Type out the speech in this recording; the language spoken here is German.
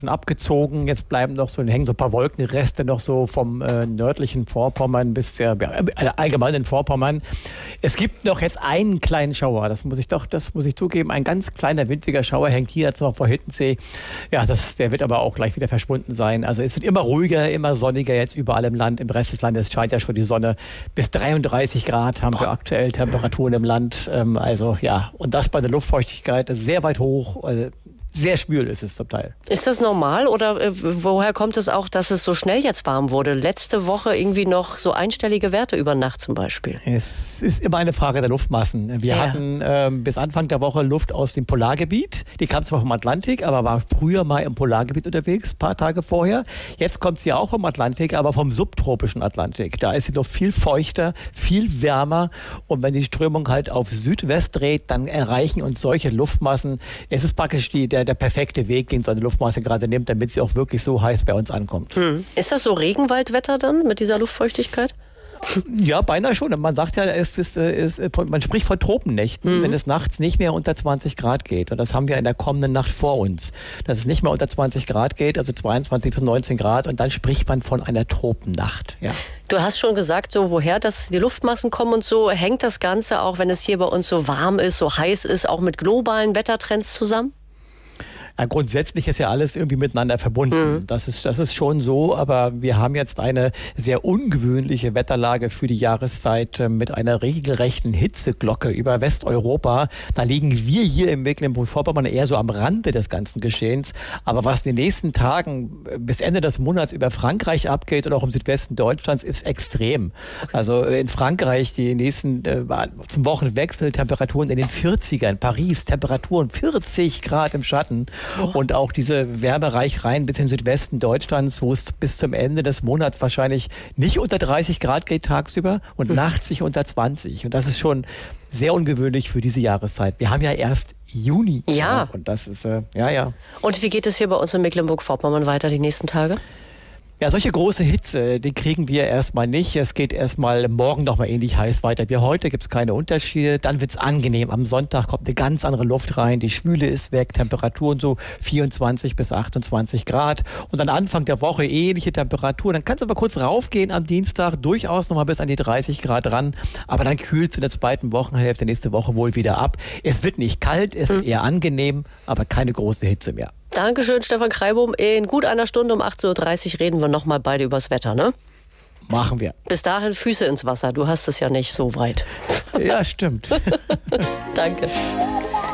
abgezogen. Jetzt hängen so ein paar Wolkenreste noch so vom nördlichen Vorpommern bis allgemein in Vorpommern. Es gibt noch jetzt einen kleinen Schauer, das muss ich zugeben, ein ganz kleiner winziger Schauer hängt hier zwar vor Hittensee. Ja, der wird aber auch gleich wieder verschwunden sein. Also es wird immer ruhiger, immer sonniger jetzt überall im Land. Im Rest des Landes scheint ja schon die Sonne. Bis 33 Grad haben wir aktuell Temperaturen im Land. Und das bei der Luftfeuchtigkeit ist sehr weit hoch. Sehr schwül ist es zum Teil. Ist das normal oder woher kommt es auch, dass es so schnell jetzt warm wurde? Letzte Woche irgendwie noch so einstellige Werte über Nacht zum Beispiel. Es ist immer eine Frage der Luftmassen. Wir hatten bis Anfang der Woche Luft aus dem Polargebiet. Die kam zwar vom Atlantik, aber war früher mal im Polargebiet unterwegs, ein paar Tage vorher. Jetzt kommt sie auch vom Atlantik, aber vom subtropischen Atlantik. Da ist sie noch viel feuchter, viel wärmer. Und wenn die Strömung halt auf Südwest dreht, dann erreichen uns solche Luftmassen. Es ist praktisch der perfekte Weg, den so eine Luftmasse gerade nimmt, damit sie auch wirklich so heiß bei uns ankommt. Ist das so Regenwaldwetter dann mit dieser Luftfeuchtigkeit? Ja, beinahe schon. Man sagt ja, man spricht von Tropennächten, wenn es nachts nicht mehr unter 20 Grad geht. Und das haben wir in der kommenden Nacht vor uns. Dass es nicht mehr unter 20 Grad geht, also 22 bis 19 Grad. Und dann spricht man von einer Tropennacht. Ja. Du hast schon gesagt, so woher die Luftmassen kommen und so. Hängt das Ganze auch, wenn es hier bei uns so warm ist, so heiß ist, auch mit globalen Wettertrends zusammen? Ja, grundsätzlich ist ja alles irgendwie miteinander verbunden. Das ist schon so, aber wir haben jetzt eine sehr ungewöhnliche Wetterlage für die Jahreszeit mit einer regelrechten Hitzeglocke über Westeuropa. Da liegen wir hier im Mecklenburg-Vorpommern eher so am Rande des ganzen Geschehens. Aber was in den nächsten Tagen bis Ende des Monats über Frankreich abgeht und auch im Südwesten Deutschlands, ist extrem. Also in Frankreich die nächsten zum Wochenwechsel Temperaturen in den 40ern. Paris Temperaturen 40 Grad im Schatten. Und auch diese Wärmereich rein bis in den Südwesten Deutschlands, wo es bis zum Ende des Monats wahrscheinlich nicht unter 30 Grad geht tagsüber und nachts sich unter 20. Und das ist schon sehr ungewöhnlich für diese Jahreszeit. Wir haben ja erst Juni. Ja. Und das ist, Und wie geht es hier bei uns in Mecklenburg-Vorpommern weiter die nächsten Tage? Ja, solche große Hitze, die kriegen wir erstmal nicht. Es geht erstmal morgen noch mal ähnlich heiß weiter wie heute, gibt es keine Unterschiede. Dann wird es angenehm. Am Sonntag kommt eine ganz andere Luft rein. Die Schwüle ist weg, Temperaturen so 24 bis 28 Grad. Und dann Anfang der Woche ähnliche Temperaturen. Dann kann es aber kurz raufgehen am Dienstag, durchaus noch mal bis an die 30 Grad ran. Aber dann kühlt es in der zweiten Wochenhälfte nächste Woche wohl wieder ab. Es wird nicht kalt, es wird eher angenehm, aber keine große Hitze mehr. Dankeschön, Stefan Kreibum. In gut einer Stunde um 18.30 Uhr reden wir nochmal beide übers Wetter, ne? Machen wir. Bis dahin Füße ins Wasser. Du hast es ja nicht so weit. Ja, stimmt. Danke.